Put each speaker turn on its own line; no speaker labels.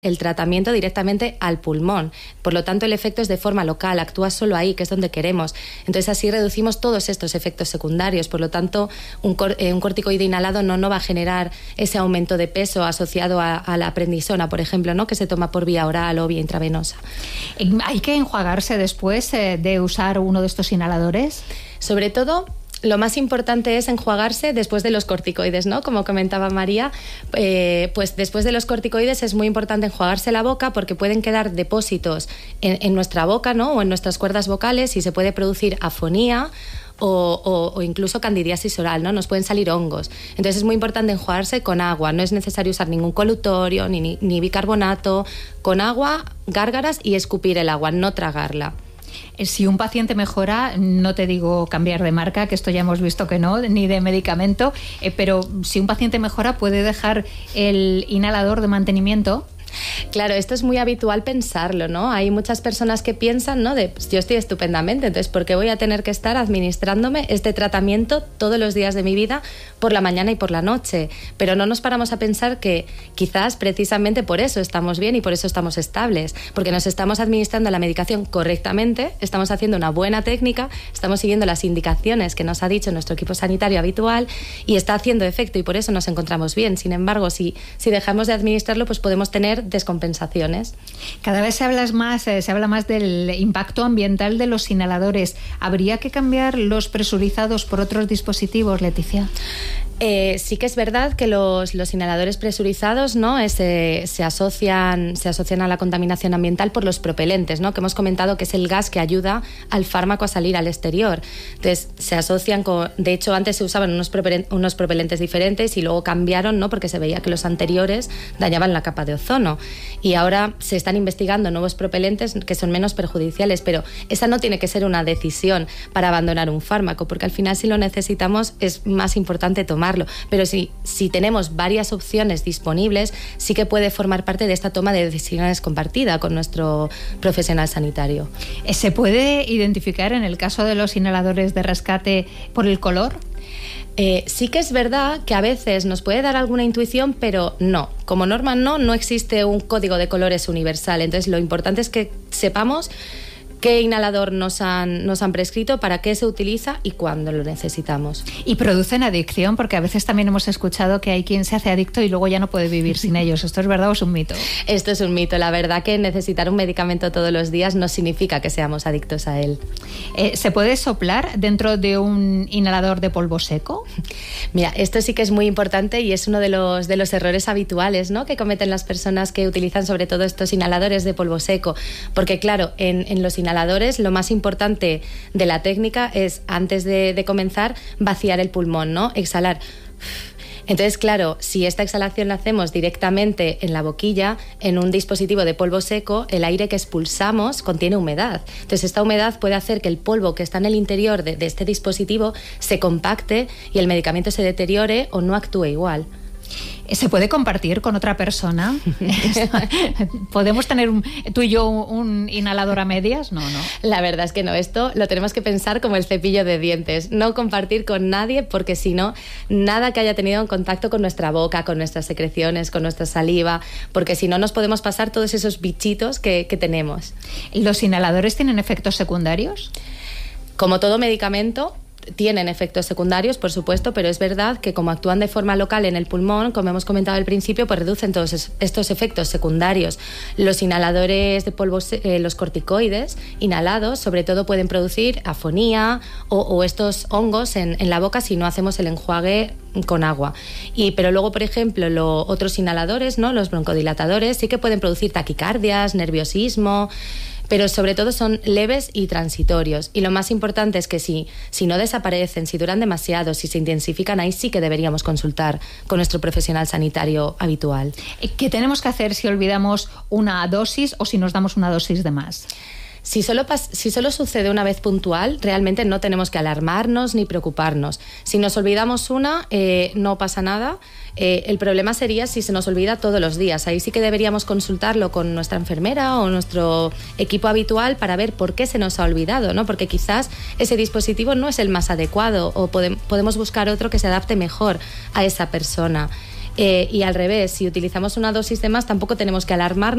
el tratamiento directamente al pulmón. Por lo tanto, el efecto es de forma local, actúa solo ahí, que es donde queremos. Entonces, así reducimos todos estos efectos secundarios. Por lo tanto, un corticoide inhalado no va a generar ese aumento de peso asociado a la prednisona, por ejemplo, ¿no?, que se toma por vía oral o vía intravenosa.
¿Hay que enjuagarse después de usar uno de estos inhaladores?
Sobre todo, lo más importante es enjuagarse después de los corticoides, ¿no? Como comentaba María, pues después de los corticoides es muy importante enjuagarse la boca porque pueden quedar depósitos en nuestra boca, ¿no?, o en nuestras cuerdas vocales, y se puede producir afonía o incluso candidiasis oral, ¿no? Nos pueden salir hongos. Entonces es muy importante enjuagarse con agua. No es necesario usar ningún colutorio ni bicarbonato. Con agua, gárgaras y escupir el agua, no tragarla.
Si un paciente mejora, no te digo cambiar de marca, que esto ya hemos visto que no, ni de medicamento, pero si un paciente mejora, ¿puede dejar el inhalador de mantenimiento?
Claro, esto es muy habitual pensarlo, ¿no? Hay muchas personas que piensan, ¿no?, de pues yo estoy estupendamente, entonces ¿por qué voy a tener que estar administrándome este tratamiento todos los días de mi vida por la mañana y por la noche? Pero no nos paramos a pensar que quizás precisamente por eso estamos bien y por eso estamos estables, porque nos estamos administrando la medicación correctamente, estamos haciendo una buena técnica, estamos siguiendo las indicaciones que nos ha dicho nuestro equipo sanitario habitual y está haciendo efecto y por eso nos encontramos bien. Sin embargo, si dejamos de administrarlo, pues podemos tener descompensaciones.
Cada vez se habla más del impacto ambiental de los inhaladores. ¿Habría que cambiar los presurizados por otros dispositivos, Leticia?
Sí que es verdad que los inhaladores presurizados, ¿no?, se asocian a la contaminación ambiental por los propelentes, ¿no?, que hemos comentado que es el gas que ayuda al fármaco a salir al exterior. Entonces se asocian de hecho antes se usaban unos propelentes diferentes y luego cambiaron, ¿no?, porque se veía que los anteriores dañaban la capa de ozono. Y ahora se están investigando nuevos propelentes que son menos perjudiciales, pero esa no tiene que ser una decisión para abandonar un fármaco, porque al final si lo necesitamos es más importante tomarlo. Pero si tenemos varias opciones disponibles, sí que puede formar parte de esta toma de decisiones compartida con nuestro profesional sanitario.
¿Se puede identificar en el caso de los inhaladores de rescate por el color?
Sí que es verdad que a veces nos puede dar alguna intuición, pero no. Como norma no existe un código de colores universal. Entonces lo importante es que sepamos qué inhalador nos han prescrito, para qué se utiliza y cuándo lo necesitamos.
Y producen adicción, porque a veces también hemos escuchado que hay quien se hace adicto y luego ya no puede vivir sin ellos. ¿Esto es verdad o es un mito?
Esto es un mito. La verdad que necesitar un medicamento todos los días no significa que seamos adictos a él.
¿Se puede soplar dentro de un inhalador de polvo seco?
Mira, esto sí que es muy importante y es uno de los errores habituales, ¿no?, que cometen las personas que utilizan sobre todo estos inhaladores de polvo seco. Porque claro, en los inhaladores lo más importante de la técnica es, antes de comenzar, vaciar el pulmón, ¿no?, exhalar. Entonces, claro, si esta exhalación la hacemos directamente en la boquilla, en un dispositivo de polvo seco, el aire que expulsamos contiene humedad. Entonces, esta humedad puede hacer que el polvo que está en el interior de este dispositivo se compacte y el medicamento se deteriore o no actúe igual.
¿Se puede compartir con otra persona? ¿Podemos tener tú y yo un inhalador a medias? No.
La verdad es que no. Esto lo tenemos que pensar como el cepillo de dientes. No compartir con nadie, porque si no, nada que haya tenido en contacto con nuestra boca, con nuestras secreciones, con nuestra saliva, porque si no nos podemos pasar todos esos bichitos que tenemos.
¿Los inhaladores tienen efectos secundarios?
Como todo medicamento, tienen efectos secundarios, por supuesto, pero es verdad que como actúan de forma local en el pulmón, como hemos comentado al principio, pues reducen todos estos efectos secundarios. Los inhaladores de polvo, los corticoides inhalados, sobre todo pueden producir afonía o estos hongos en la boca si no hacemos el enjuague con agua. Pero luego, por ejemplo, otros inhaladores, ¿no?, los broncodilatadores, sí que pueden producir taquicardias, nerviosismo, pero sobre todo son leves y transitorios. Y lo más importante es que si no desaparecen, si duran demasiado, si se intensifican, ahí sí que deberíamos consultar con nuestro profesional sanitario habitual.
¿Qué tenemos que hacer si olvidamos una dosis o si nos damos una dosis de más?
Si solo sucede una vez puntual, realmente no tenemos que alarmarnos ni preocuparnos. Si nos olvidamos una, no pasa nada. El problema sería si se nos olvida todos los días. Ahí sí que deberíamos consultarlo con nuestra enfermera o nuestro equipo habitual para ver por qué se nos ha olvidado, ¿no? Porque quizás ese dispositivo no es el más adecuado o podemos buscar otro que se adapte mejor a esa persona. Y al revés, si utilizamos una dosis de más, tampoco tenemos que alarmarnos